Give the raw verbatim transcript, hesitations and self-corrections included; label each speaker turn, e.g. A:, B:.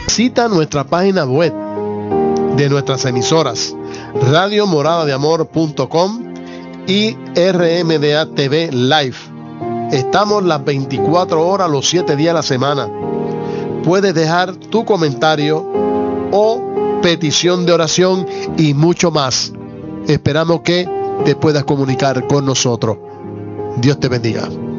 A: Visita nuestra página web de nuestras emisoras radio morada de amor punto com y R M D A T V Live. Estamos las veinticuatro horas, los siete días a la semana. Puedes dejar tu comentario o petición de oración y mucho más. Esperamos que te puedas comunicar con nosotros. Dios te bendiga.